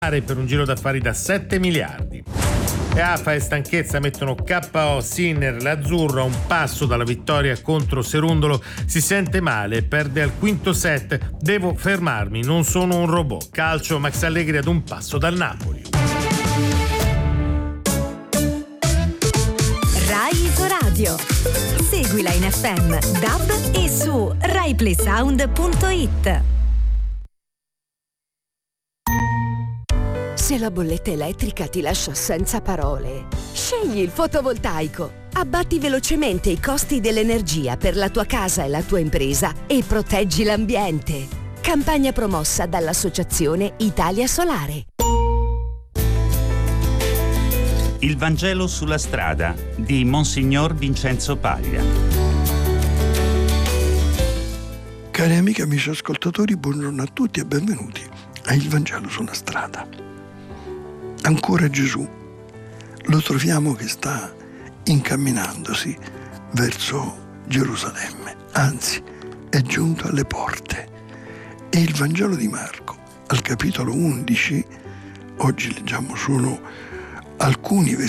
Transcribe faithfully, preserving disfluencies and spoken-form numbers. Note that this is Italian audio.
per un giro d'affari da sette miliardi. E Afa e stanchezza mettono K O Sinner, l'azzurro a un passo dalla vittoria contro Serundolo, si sente male, perde al quinto set, devo fermarmi, non sono un robot. Calcio, Max Allegri ad un passo dal Napoli. Rai Isoradio. Seguila in F M, D A B e su rai play sound punto it. Se la bolletta elettrica ti lascia senza parole, scegli il fotovoltaico. Abbatti velocemente i costi dell'energia per la tua casa e la tua impresa e proteggi l'ambiente. Campagna promossa dall'Associazione Italia Solare. Il Vangelo sulla strada di Monsignor Vincenzo Paglia. Cari amiche e amici ascoltatori, buongiorno a tutti e benvenuti a Il Vangelo sulla strada. Ancora Gesù lo troviamo che sta incamminandosi verso Gerusalemme, anzi è giunto alle porte. E il Vangelo di Marco, al capitolo undici, oggi leggiamo solo alcuni